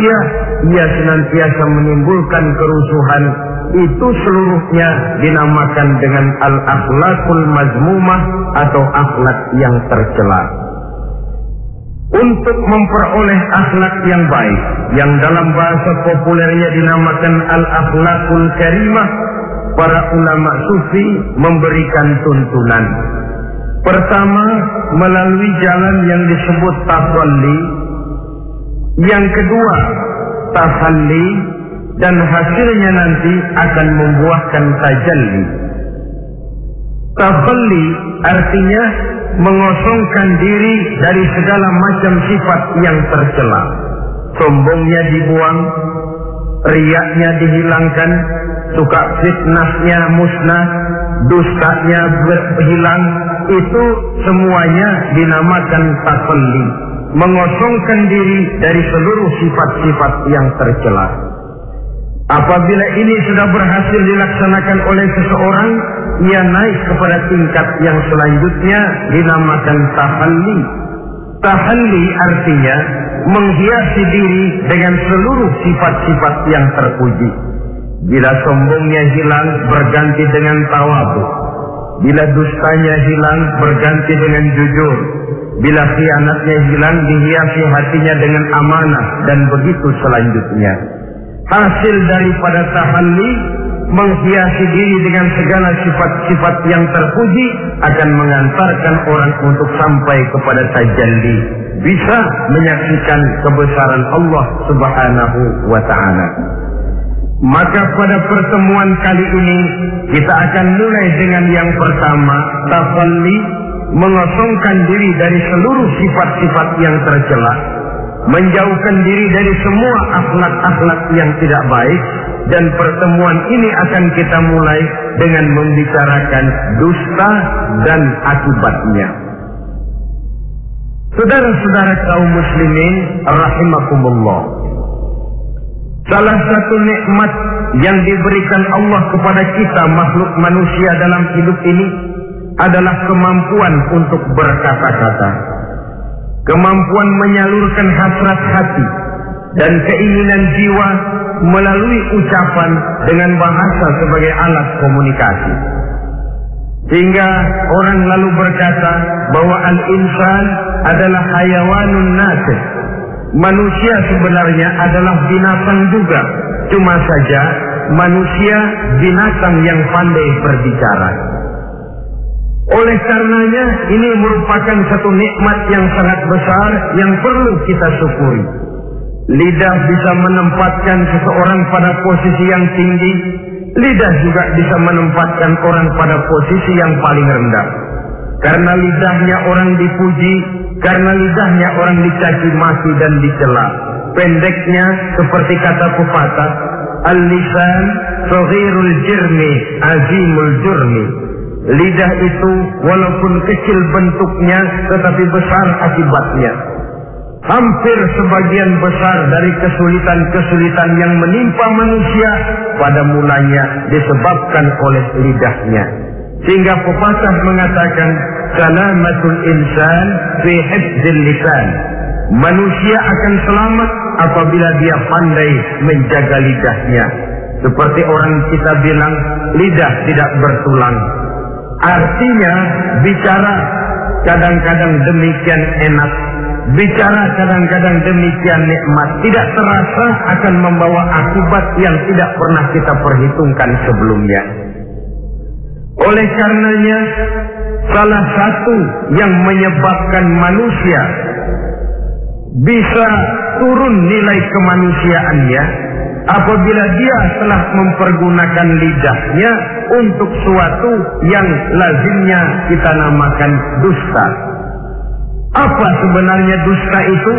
manusia, ia senantiasa menimbulkan kerusuhan. Itu seluruhnya dinamakan dengan al-akhlakul mazmumah atau akhlak yang tercela. Untuk memperoleh akhlak yang baik, yang dalam bahasa populernya dinamakan al-akhlakul karimah, para ulama sufi memberikan tuntunan. Pertama, melalui jalan yang disebut tafalli. Yang kedua, tahalli, dan hasilnya nanti akan membuahkan tajalli. Tafalli artinya mengosongkan diri dari segala macam sifat yang tercela. Sombongnya dibuang, riyaknya dihilangkan, suka fitnahnya musnah, dustanya berhilang. Itu semuanya dinamakan tafalli, mengosongkan diri dari seluruh sifat-sifat yang tercela. Apabila ini sudah berhasil dilaksanakan oleh seseorang, ia naik kepada tingkat yang selanjutnya dinamakan tahalli. Tahalli artinya menghiasi diri dengan seluruh sifat-sifat yang terpuji. Bila sombongnya hilang, berganti dengan tawadhu. Bila dustanya hilang, berganti dengan jujur. Bila khianatnya hilang, dihiasi hatinya dengan amanah, dan begitu selanjutnya. Hasil daripada tahalli, menghiasi diri dengan segala sifat-sifat yang terpuji, akan mengantarkan orang untuk sampai kepada tajalli, bisa menyaksikan kebesaran Allah Subhanahu wa ta'ala. Maka pada pertemuan kali ini kita akan mulai dengan yang pertama, tafalli, mengosongkan diri dari seluruh sifat-sifat yang tercela, menjauhkan diri dari semua akhlak-akhlak yang tidak baik. Dan pertemuan ini akan kita mulai dengan membicarakan dusta dan akibatnya. Saudara-saudara kaum muslimin rahimakumullah, salah satu nikmat yang diberikan Allah kepada kita makhluk manusia dalam hidup ini adalah kemampuan untuk berkata-kata, kemampuan menyalurkan hasrat hati dan keinginan jiwa melalui ucapan dengan bahasa sebagai alat komunikasi. Sehingga orang lalu berkata bahwa al-insan adalah hayawanun natiq. Manusia sebenarnya adalah binatang juga, cuma saja manusia binatang yang pandai berbicara. Oleh karenanya ini merupakan satu nikmat yang sangat besar yang perlu kita syukuri. Lidah bisa menempatkan seseorang pada posisi yang tinggi, lidah juga bisa menempatkan orang pada posisi yang paling rendah. Karena lidahnya orang dipuji, karena lidahnya orang dicaci maki dan dicela. Pendeknya seperti kata pepatah, al-lisan saghirul jirmi azimul jurmi. Lidah itu walaupun kecil bentuknya tetapi besar akibatnya. Hampir sebagian besar dari kesulitan-kesulitan yang menimpa manusia pada mulanya disebabkan oleh lidahnya. Sehingga pepatah mengatakan, salamatul insan fi hifdzil lisan. Manusia akan selamat apabila dia pandai menjaga lidahnya. Seperti orang kita bilang, lidah tidak bertulang. Artinya bicara kadang-kadang demikian enak, bicara kadang-kadang demikian nikmat, tidak terasa akan membawa akibat yang tidak pernah kita perhitungkan sebelumnya. Oleh karenanya, salah satu yang menyebabkan manusia bisa turun nilai kemanusiaannya apabila dia telah mempergunakan lidahnya untuk suatu yang lazimnya kita namakan dusta. Apa sebenarnya dusta itu?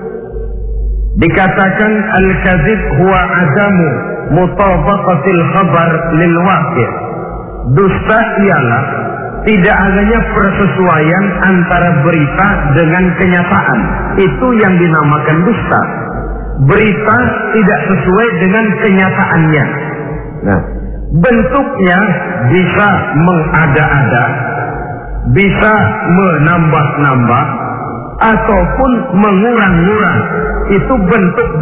Dikatakan al-kadzib huwa adamu mutabaqatil khabar lil waqi'. Dusta ialah tidak adanya persesuaian antara berita dengan kenyataan. Itu yang dinamakan dusta. Berita tidak sesuai dengan kenyataannya. Nah, bentuknya bisa mengada-ada, bisa menambah-nambah, ataupun mengurang-ngurang. Itu bentuk